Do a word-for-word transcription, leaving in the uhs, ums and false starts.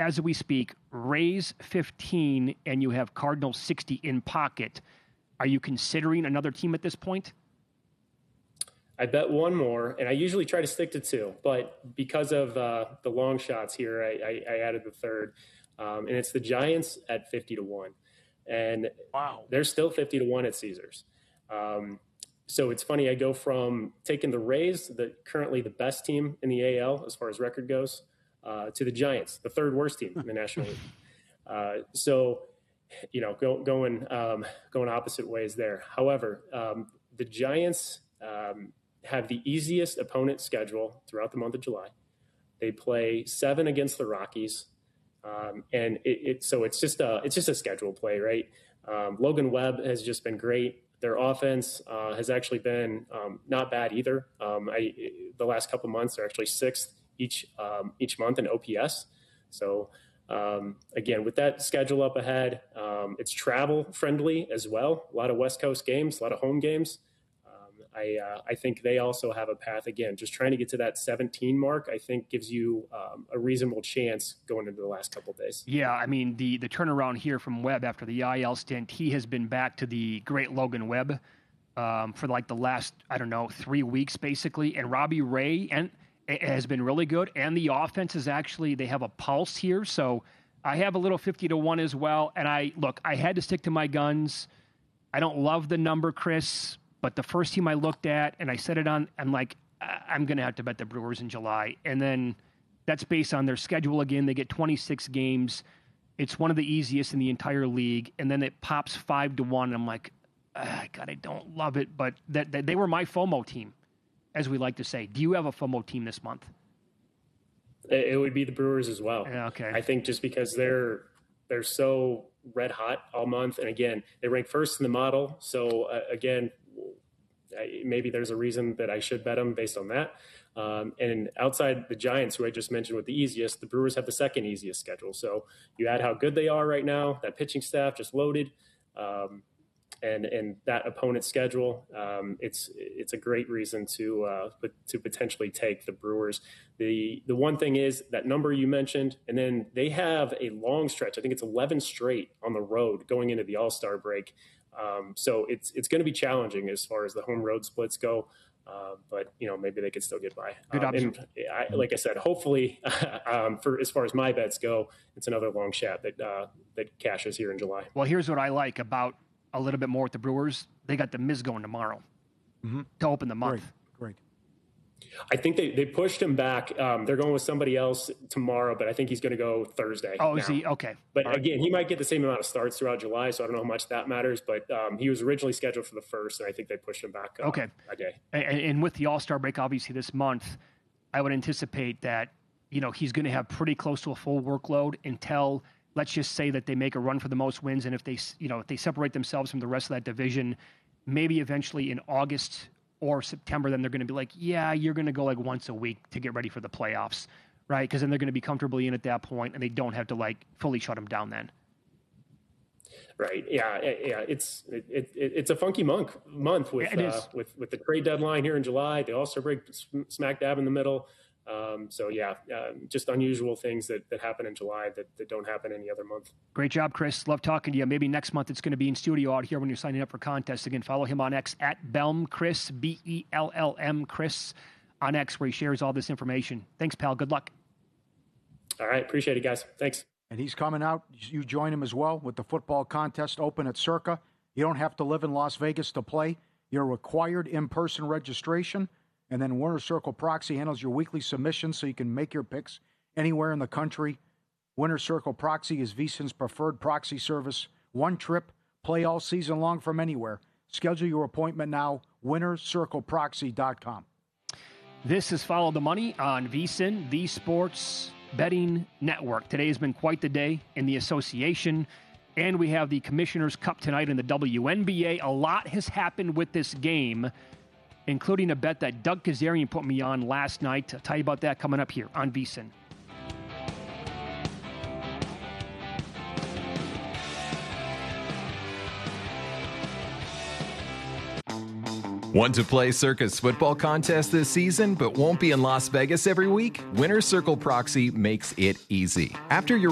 as we speak, Rays fifteen, and you have Cardinals sixty in pocket. Are you considering another team at this point? I bet one more, and I usually try to stick to two, but because of uh, the long shots here, I, I, I added the third, um, and it's the Giants at fifty to one, and wow, they're still fifty to one at Caesars. Um, so it's funny. I go from taking the Rays, the currently the best team in the A L as far as record goes, uh, to the Giants, the third worst team in the National League. Uh, so, you know, go, going um, going opposite ways there. However, um, the Giants. Um, have the easiest opponent schedule throughout the month of July. They play seven against the Rockies. Um, and it, it, so it's just a, it's just a schedule play, right? Um, Logan Webb has just been great. Their offense uh, has actually been um, not bad either. Um, I, the last couple months, they're actually sixth each, um, each month in O P S. So um, again, with that schedule up ahead, um, it's travel friendly as well. A lot of West Coast games, a lot of home games. I, uh, I think they also have a path. Again, just trying to get to that seventeen mark, I think gives you um, a reasonable chance going into the last couple of days. Yeah, I mean, the the turnaround here from Webb after the I L stint, he has been back to the great Logan Webb um, for like the last, I don't know, three weeks basically. And Robbie Ray and has been really good. And the offense is actually, they have a pulse here. So I have a little fifty to one as well. And I, look, I had to stick to my guns. I don't love the number, Chris. But the first team I looked at, and I said it on, I'm like, I'm going to have to bet the Brewers in July. And then that's based on their schedule again. They get twenty-six games. It's one of the easiest in the entire league. And then it pops five to one. And I'm like, ah, God, I don't love it. But that, that they were my FOMO team, as we like to say. Do you have a FOMO team this month? It would be the Brewers as well. Okay. I think just because they're they're so red hot all month. And again, they rank first in the model. So uh, again, maybe there's a reason that I should bet them based on that. Um, and outside the Giants, who I just mentioned with the easiest, the Brewers have the second easiest schedule. So you add how good they are right now, that pitching staff just loaded, um, and and that opponent schedule, um, it's it's a great reason to uh, to potentially take the Brewers. The the one thing is that number you mentioned, and then they have a long stretch. I think it's eleven straight on the road going into the All-Star break. Um, so it's it's going to be challenging as far as the home road splits go, uh, but you know maybe they could still get by. Good um, and I, like I said, hopefully, um, for as far as my bets go, it's another long shot that uh, that cashes here in July. Well, here's what I like about a little bit more with the Brewers. They got the Miz going tomorrow mm-hmm. to open the month. Great, great. I think they, they pushed him back. Um, they're going with somebody else tomorrow, but I think he's going to go Thursday. Oh, now. is he? Okay. But All again, right. he might get the same amount of starts throughout July, so I don't know how much that matters. But um, he was originally scheduled for the first, and I think they pushed him back uh, okay. a day. And, and with the All-Star break, obviously, this month, I would anticipate that, you know, he's going to have pretty close to a full workload until, let's just say that they make a run for the most wins. And if they, you know, if they separate themselves from the rest of that division, maybe eventually in August or September, then they're going to be like, yeah, you're going to go like once a week to get ready for the playoffs, right? Because then they're going to be comfortably in at that point, and they don't have to like fully shut them down then. Right. Yeah. Yeah. It's it, it, it's a funky month month with yeah, uh, with with the trade deadline here in July, the All-Star break smack dab in the middle. Um, so yeah, uh, just unusual things that, that happen in July that, that don't happen any other month. Great job, Chris. Love talking to you. Maybe next month it's going to be in studio out here when you're signing up for contests. Again, follow him on X at Bellm Chris, B E L L M Chris on X, where he shares all this information. Thanks, pal. Good luck. All right. Appreciate it, guys. Thanks. And he's coming out. You join him as well with the football contest open at Circa. You don't have to live in Las Vegas to play. You're required in-person registration. And then Winner's Circle Proxy handles your weekly submissions so you can make your picks anywhere in the country. Winner's Circle Proxy is VSiN's preferred proxy service. One trip, play all season long from anywhere. Schedule your appointment now, winners circle proxy dot com. This is Follow the Money on VSiN, the Sports Betting Network. Today has been quite the day in the association, and we have the Commissioner's Cup tonight in the W N B A. A lot has happened with this game, including a bet that Doug Kazarian put me on last night. I'll tell you about that coming up here on VSiN. Want to play Circa's football contest this season but won't be in Las Vegas every week? Winner's Circle Proxy makes it easy. After your